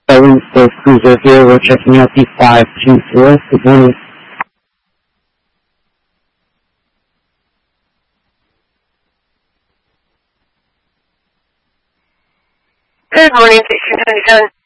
7 Cruiser here. We're checking out the 524. Good morning. Good morning, 1677.